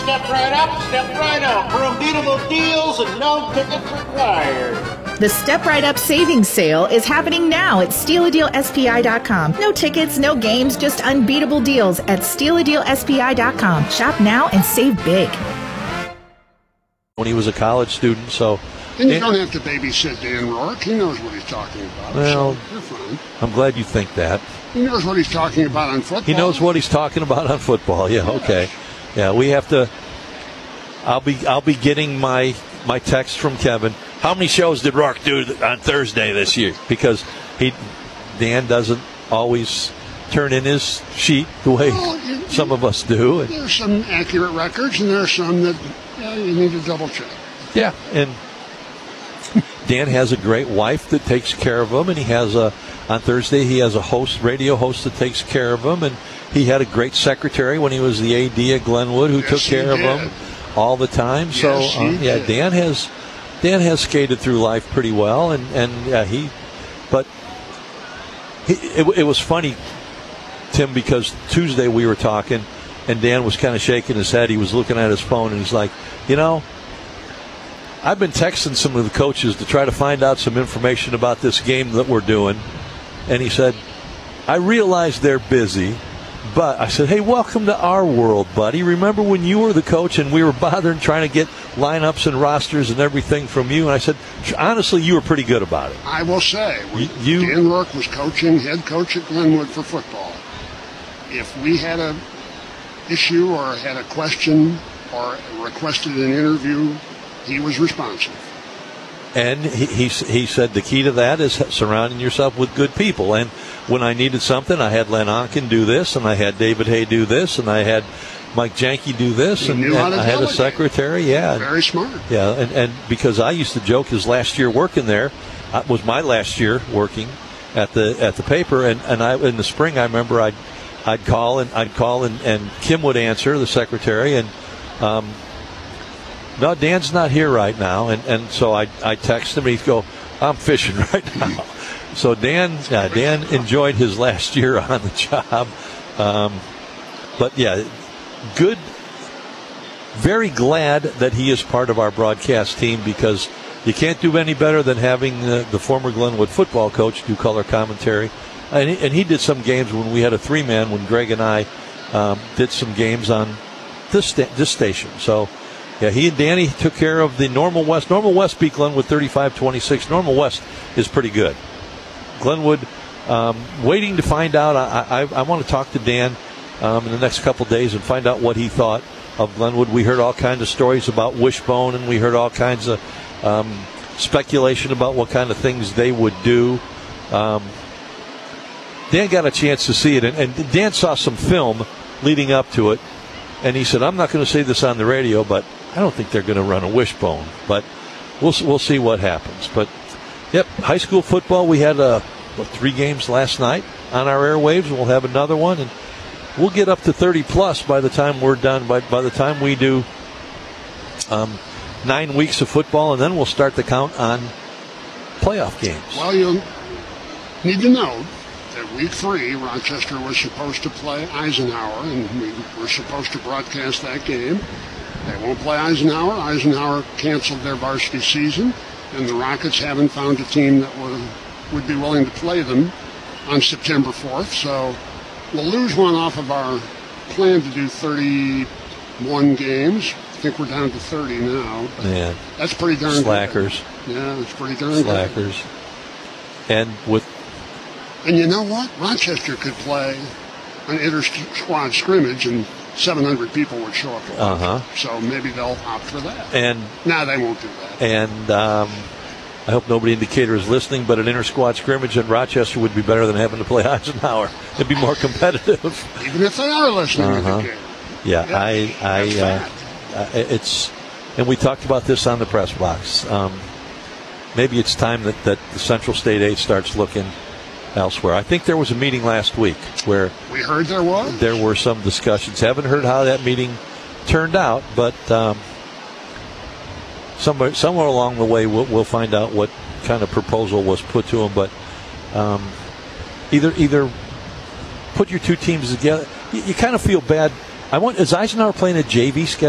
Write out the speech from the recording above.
step right up, step right out for unbeatable deals and no tickets required. The Step Right Up Savings Sale is happening now at StealADealSPI.com. No tickets, no games, just unbeatable deals at StealADealSPI.com. Shop now and save big. When he was a college student, so... And you don't have to babysit Dan Rourke. He knows what he's talking about. Well, so you're fine. I'm glad you think that. He knows what he's talking about on football. He knows what he's talking about on football. Yeah, okay. Yeah, we have to... I'll be getting my text from Kevin. How many shows did Rourke do on Thursday this year? Because Dan doesn't always turn in his sheet the way some of us do. There's some accurate records, and there are some that you need to double check. Yeah, and Dan has a great wife that takes care of him, and he has on Thursday he has a radio host that takes care of him, and he had a great secretary when he was the AD at Glenwood who took care of him all the time. Yes, so Dan has skated through life pretty well, and it was funny, Tim, because Tuesday we were talking, and Dan was kind of shaking his head. He was looking at his phone, and he's like, I've been texting some of the coaches to try to find out some information about this game that we're doing. And he said, I realize they're busy, but I said, hey, welcome to our world, buddy. Remember when you were the coach and we were bothering trying to get lineups and rosters and everything from you? And I said, honestly, you were pretty good about it. I will say, Dan Rourke was head coach at Glenwood for football. If we had an issue or had a question or requested an interview, he was responsive. And he said the key to that is surrounding yourself with good people. And when I needed something, I had Len Onken do this, and I had David Hay do this, and I had Mike Janke do this, and I had a secretary. Yeah, very smart. Yeah, and because I used to joke his last year working there was my last year working at the paper, and I in the spring I remember I'd call and Kim would answer, the secretary, and no, Dan's not here right now, and so I text him, and he'd go, I'm fishing right now. So Dan enjoyed his last year on the job, but yeah, good. Very glad that he is part of our broadcast team, because you can't do any better than having the former Glenwood football coach do color commentary, and he did some games when we had a 3-man when Greg and I did some games on this station. So. Yeah, he and Danny took care of the Normal West. Normal West beat Glenwood 35-26. Normal West is pretty good. Glenwood, waiting to find out. I want to talk to Dan in the next couple days and find out what he thought of Glenwood. We heard all kinds of stories about Wishbone, and we heard all kinds of speculation about what kind of things they would do. Dan got a chance to see it, and Dan saw some film leading up to it, and he said, I'm not going to say this on the radio, but I don't think they're going to run a Wishbone, but we'll see what happens. But, yep, high school football, we had 3 games last night on our airwaves. We'll have another one, and we'll get up to 30-plus by the time we're done, by the time we do 9 weeks of football, and then we'll start the count on playoff games. Well, you'll need to know that week 3, Rochester was supposed to play Eisenhower, and we were supposed to broadcast that game. They won't play Eisenhower. Eisenhower canceled their varsity season, and the Rockets haven't found a team that would be willing to play them on September 4th. So we'll lose one off of our plan to do 31 games. I think we're down to 30 now. Yeah, that's pretty darn slackers. Good. Yeah, that's pretty darn slackers. Good. And you know what? Rochester could play an inter-squad scrimmage, and 700 people would show up to watch. So maybe they'll opt for that. And no, they won't do that. And I hope nobody in Decatur is listening, but an inter-squad scrimmage in Rochester would be better than having to play Eisenhower. It'd be more competitive. Even if they are listening to the game. Yeah, it's, and we talked about this on the press box. Maybe it's time that the Central State 8 starts looking elsewhere. I think there was a meeting last week where we heard there were some discussions. Haven't heard how that meeting turned out, but somewhere along the way we'll find out what kind of proposal was put to them. But either put your two teams together. You kind of feel bad. Is Eisenhower playing a JV schedule?